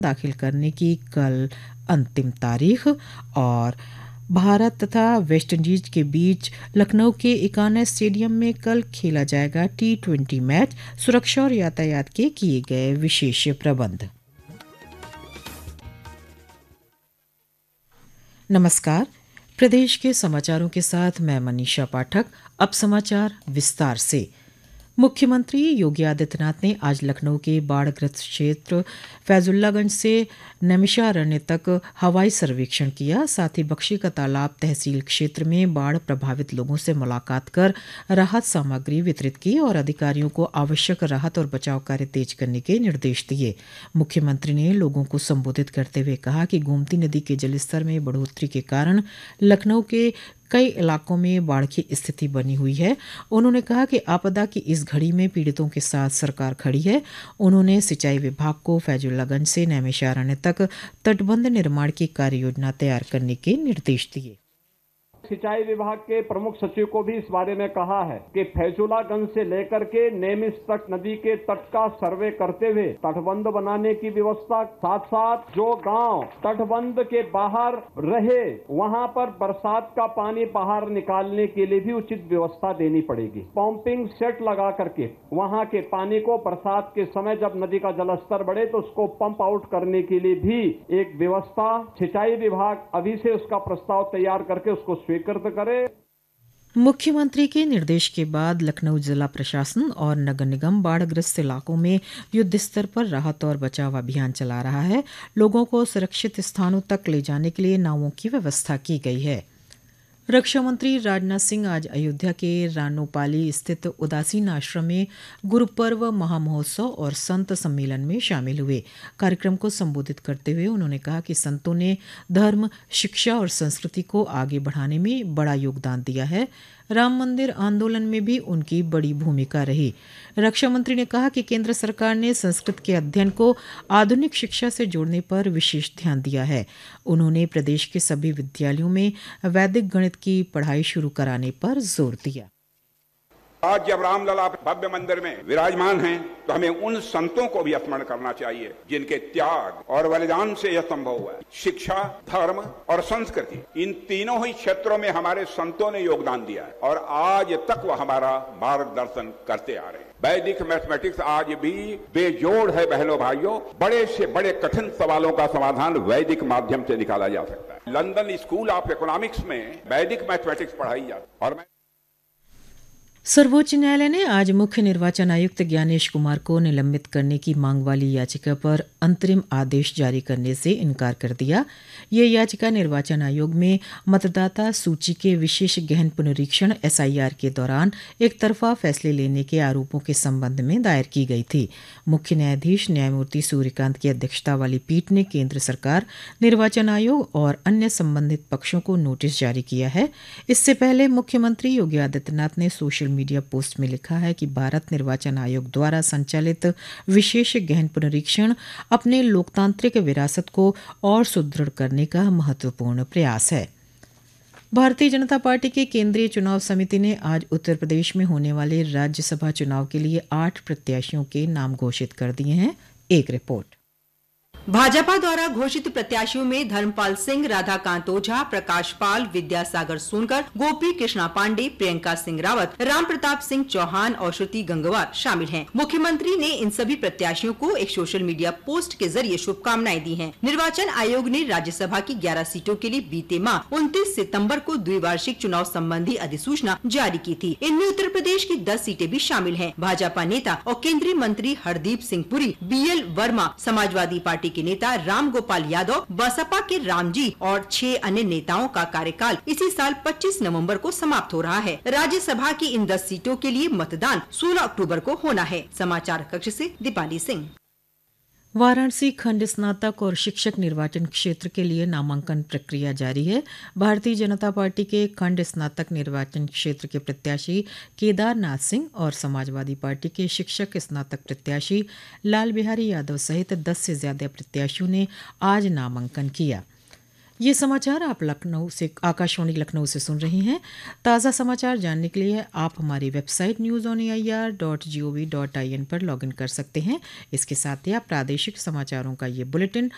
दाखिल करने की कल अंतिम तारीख। और भारत तथा वेस्टइंडीज के बीच लखनऊ के इकाना स्टेडियम में कल खेला जाएगा T20 मैच, सुरक्षा और यातायात के किए गए विशेष प्रबंध। नमस्कार, प्रदेश के समाचारों के साथ मैं मनीषा पाठक। अब समाचार विस्तार से। मुख्यमंत्री योगी आदित्यनाथ ने आज लखनऊ के बाढ़ग्रस्त क्षेत्र फैजुल्लागंज से नैमिषारण्य तक हवाई सर्वेक्षण किया। साथ ही बख्शी का तालाब तहसील क्षेत्र में बाढ़ प्रभावित लोगों से मुलाकात कर राहत सामग्री वितरित की और अधिकारियों को आवश्यक राहत और बचाव कार्य तेज करने के निर्देश दिए। मुख्यमंत्री ने लोगों को संबोधित करते हुए कहा कि गोमती नदी के जलस्तर में बढ़ोतरी के कारण लखनऊ के कई इलाकों में बाढ़ की स्थिति बनी हुई है। उन्होंने कहा कि आपदा की इस घड़ी में पीड़ितों के साथ सरकार खड़ी है। उन्होंने सिंचाई विभाग को फैजुल्लागंज से नैमिषारण्य तक तटबंध निर्माण की कार्य योजना तैयार करने के निर्देश दिए। सिंचाई विभाग के प्रमुख सचिव को भी इस बारे में कहा है कि फैजुल्लागंज से लेकर के नेमिस तक नदी के तट का सर्वे करते हुए तटबंध बनाने की व्यवस्था, साथ साथ जो गांव तटबंध के बाहर रहे वहां पर बरसात का पानी बाहर निकालने के लिए भी उचित व्यवस्था देनी पड़ेगी। पंपिंग सेट लगा करके वहां के पानी को बरसात के समय जब नदी का जलस्तर बढ़े तो उसको पंप आउट करने के लिए भी एक व्यवस्था सिंचाई विभाग अभी से उसका प्रस्ताव तैयार करके उसको स्वीकृत करे। मुख्यमंत्री के निर्देश के बाद लखनऊ जिला प्रशासन और नगर निगम बाढ़ग्रस्त इलाकों में युद्ध स्तर पर राहत और बचाव अभियान चला रहा है। लोगों को सुरक्षित स्थानों तक ले जाने के लिए नावों की व्यवस्था की गई है। रक्षा मंत्री राजनाथ सिंह आज अयोध्या के रानोपाली स्थित उदासीन आश्रम में गुरुपर्व महामहोत्सव और संत सम्मेलन में शामिल हुए। कार्यक्रम को संबोधित करते हुए उन्होंने कहा कि संतों ने धर्म, शिक्षा और संस्कृति को आगे बढ़ाने में बड़ा योगदान दिया है। राम मंदिर आंदोलन में भी उनकी बड़ी भूमिका रही। रक्षा मंत्री ने कहा कि केंद्र सरकार ने संस्कृत के अध्ययन को आधुनिक शिक्षा से जोड़ने पर विशेष ध्यान दिया है। उन्होंने प्रदेश के सभी विद्यालयों में वैदिक गणित की पढ़ाई शुरू कराने पर जोर दिया। आज जब रामलला भव्य मंदिर में विराजमान हैं, तो हमें उन संतों को भी स्मरण करना चाहिए जिनके त्याग और बलिदान से यह संभव हुआ है। शिक्षा, धर्म और संस्कृति, इन तीनों ही क्षेत्रों में हमारे संतों ने योगदान दिया है और आज तक वह हमारा मार्गदर्शन करते आ रहे हैं। वैदिक मैथमेटिक्स आज भी बेजोड़ है बहनों भाइयों। बड़े से बड़े कठिन सवालों का समाधान वैदिक माध्यम से निकाला जा सकता है। लंदन स्कूल ऑफ इकोनॉमिक्स में वैदिक मैथमेटिक्स पढ़ाई जाती है। और सर्वोच्च न्यायालय ने आज मुख्य निर्वाचन आयुक्त ज्ञानेश कुमार को निलंबित करने की मांग वाली याचिका पर अंतरिम आदेश जारी करने से इनकार कर दिया। यह याचिका निर्वाचन आयोग में मतदाता सूची के विशेष गहन पुनरीक्षण SIR के दौरान एक तरफा फैसले लेने के आरोपों के संबंध में दायर की गई थी। मुख्य न्यायाधीश न्यायमूर्ति सूर्यकांत की अध्यक्षता वाली पीठ ने केंद्र सरकार, निर्वाचन आयोग और अन्य संबंधित पक्षों को नोटिस जारी किया है। इससे पहले मुख्यमंत्री योगी आदित्यनाथ ने सोशल मीडिया पोस्ट में लिखा है कि भारत निर्वाचन आयोग द्वारा संचालित विशेष गहन पुनरीक्षण अपने लोकतांत्रिक विरासत को और सुदृढ़ करने का महत्वपूर्ण प्रयास है। भारतीय जनता पार्टी की केंद्रीय चुनाव समिति ने आज उत्तर प्रदेश में होने वाले राज्यसभा चुनाव के लिए 8 प्रत्याशियों के नाम घोषित कर दिए हैं। एक रिपोर्ट। भाजपा द्वारा घोषित प्रत्याशियों में धर्मपाल सिंह, राधाकांत ओझा, प्रकाश पाल, विद्यासागर सोनकर, गोपी कृष्णा पांडे, प्रियंका सिंह रावत, राम प्रताप सिंह चौहान और श्रुति गंगवार शामिल हैं। मुख्यमंत्री ने इन सभी प्रत्याशियों को एक सोशल मीडिया पोस्ट के जरिए शुभकामनाएं दी हैं। निर्वाचन आयोग ने राज्यसभा की 11 सीटों के लिए बीते माह 29 सितम्बर को द्विवार्षिक चुनाव संबंधी अधिसूचना जारी की थी। इनमें उत्तर प्रदेश की 10 सीटें भी शामिल है। भाजपा नेता और केंद्रीय मंत्री हरदीप सिंह पुरी, BL वर्मा, समाजवादी पार्टी के नेता राम गोपाल यादव, बसपा के रामजी और 6 अन्य नेताओं का कार्यकाल इसी साल 25 नवंबर को समाप्त हो रहा है। राज्यसभा की इन 10 सीटों के लिए मतदान 16 अक्टूबर को होना है। समाचार कक्ष से दीपाली सिंह। वाराणसी खंड स्नातक और शिक्षक निर्वाचन क्षेत्र के लिए नामांकन प्रक्रिया जारी है। भारतीय जनता पार्टी के खंड स्नातक निर्वाचन क्षेत्र के प्रत्याशी केदारनाथ सिंह और समाजवादी पार्टी के शिक्षक स्नातक प्रत्याशी लाल बिहारी यादव सहित 10 से ज्यादा प्रत्याशियों ने आज नामांकन किया। ये समाचार आप लखनऊ से आकाशवाणी लखनऊ से सुन रही हैं। ताज़ा समाचार जानने के लिए आप हमारी वेबसाइट newsonair.gov.in पर लॉगिन कर सकते हैं। इसके साथ ही आप प्रादेशिक समाचारों का ये बुलेटिन